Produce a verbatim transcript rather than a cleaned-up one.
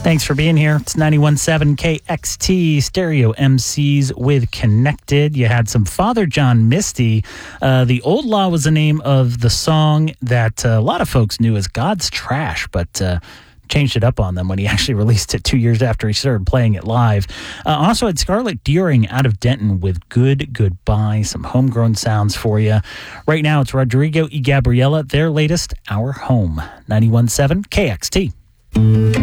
Thanks for being here. It's ninety-one point seven K X T, Stereo M Cs with Connected. You had some Father John Misty. Uh, the Old Law was the name of the song that uh, a lot of folks knew as God's Trash, but uh, changed it up on them when he actually released it two years after he started playing it live. Uh, also had Scarlett Deering out of Denton with Good Goodbye, some homegrown sounds for you. Right now, it's Rodrigo y Gabriela, their latest, Our Home. ninety-one point seven K X T.